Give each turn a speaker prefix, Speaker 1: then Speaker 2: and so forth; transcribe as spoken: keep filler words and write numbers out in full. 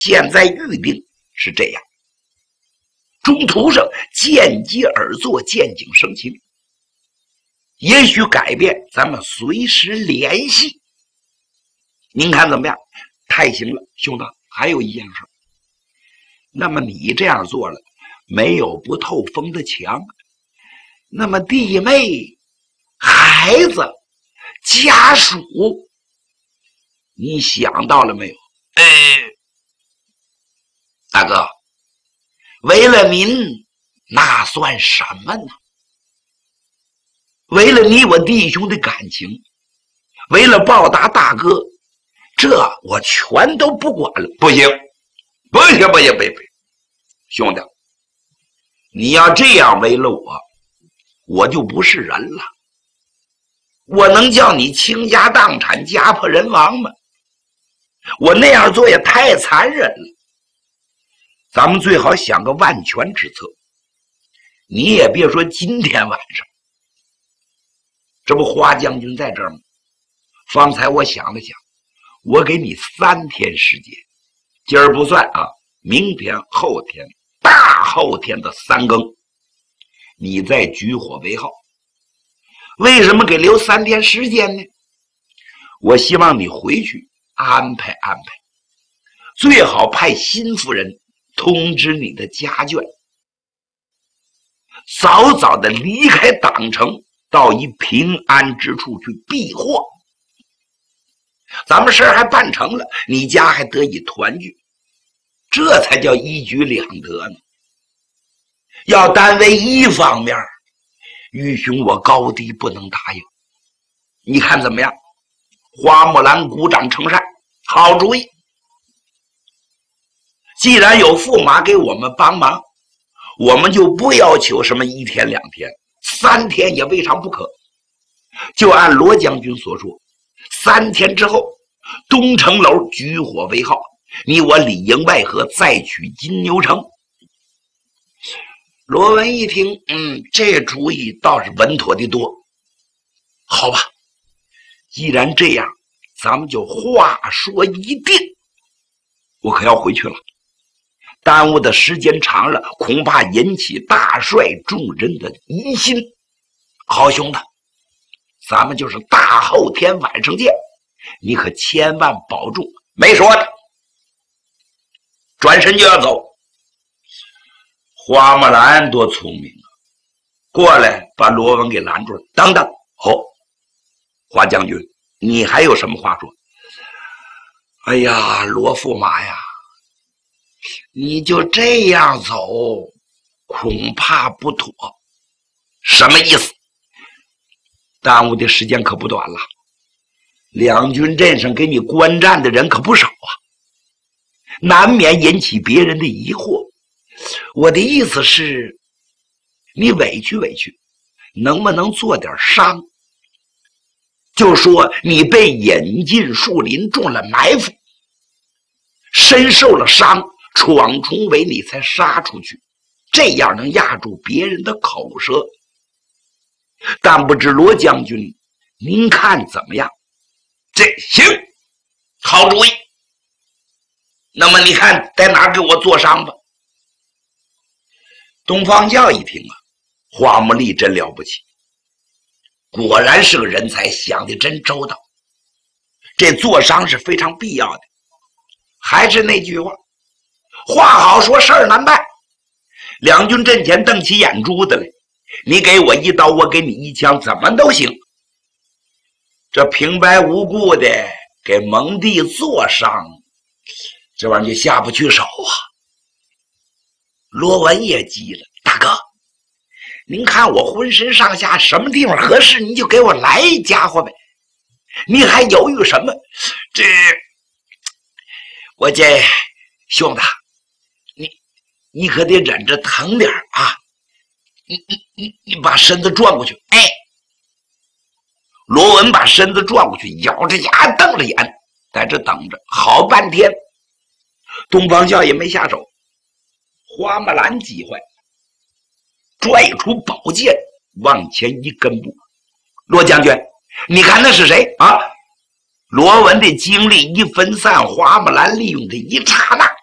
Speaker 1: 现在预定是这样，中途上见机而作，见景生情。也许改变，咱们随时联系。您看怎么样？太行了，兄弟，还有一件事。那么你这样做了，没有不透风的墙。那么弟妹、孩子、家属，你想到了没有？哎，大哥，为了民，那算什么呢？为了你我弟兄的感情，为了报答大哥，这我全都不管了。不行，不行，不行，不行，兄弟，你要这样为了我，我就不是人了。我能叫你倾家荡产、家破人亡吗？我那样做也太残忍了。咱们最好想个万全之策。你也别说今天晚上，这不花将军在这儿吗？方才我想了想，我给你三天时间，今儿不算啊，明天、后天、大后天的三更，你再举火为号。为什么给留三天时间呢？我希望你回去安排安排，最好派心腹人通知你的家眷，早早的离开党城，到一平安之处去避祸。咱们事儿还办成了，你家还得以团聚，这才叫一举两得呢。要单为一方面，玉兄我高低不能答应。你看怎么样？花木兰鼓掌称善，好主意。既然有驸马给我们帮忙，我们就不要求什么一天两天，三天也未尝不可。就按罗将军所说，三天之后，东城楼举火为号，你我里应外合，再取金牛城。罗文一听，嗯，这主意倒是稳妥的多。好吧，既然这样，咱们就话说一定。我可要回去了，耽误的时间长了，恐怕引起大帅众人的疑心。好兄弟，咱们就是大后天晚上见，你可千万保重。没说的，转身就要走。花木兰多聪明啊，过来把罗文给拦住了。等等，哦，花将军，你还有什么话说？哎呀，罗驸马呀，你就这样走，恐怕不妥。什么意思？耽误的时间可不短了，两军阵上给你观战的人可不少啊，难免引起别人的疑惑。我的意思是，你委屈委屈，能不能做点伤？就说你被引进树林，中了埋伏，身受了伤，闯重围你才杀出去，这样能压住别人的口舌。但不知罗将军，您看怎么样？这行，好主意。那么你看在哪儿给我做伤吧？东方教一听啊，花木力真了不起，果然是个人才，想的真周到。这做伤是非常必要的。还是那句话，话好说，事儿难办。两军阵前瞪起眼珠子来，你给我一刀，我给你一枪，怎么都行。这平白无故的给蒙弟做伤，这玩意儿就下不去手啊。罗文也急了，大哥，您看我浑身上下什么地方合适，你就给我来一家伙呗，你还犹豫什么？这我这兄弟，你你可得忍着疼点啊！你你你你把身子转过去，哎！罗文把身子转过去，咬着牙瞪着眼，在这等着好半天。东方笑也没下手。花木兰急坏，拽出宝剑往前一跟步。罗将军，你看那是谁啊？罗文的精力一分散，花木兰利用这一刹那，